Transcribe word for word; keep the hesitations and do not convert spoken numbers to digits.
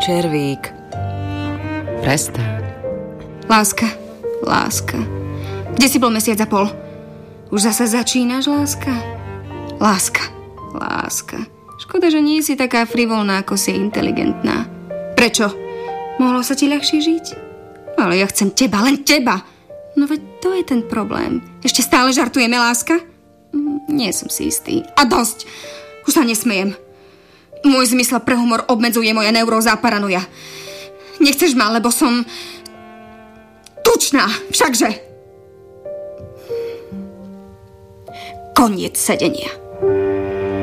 červík. Prestaň. Láska, láska. Kde si bol mesiac a pol? Už zase začínaš, láska? Láska, láska. Škoda, že nie si taká frivolná, ako si inteligentná. Prečo? Mohlo sa ti ľahšie žiť? Ale ja chcem teba, len teba. No veď to je ten problém. Ešte stále žartujeme, láska? Nie som si istý. A dosť. Už sa nesmejem. Môj zmysel pre humor obmedzuje moja neuróza a paranoja. Nechceš ma, lebo som tučná, všakže. Koniec sedenia.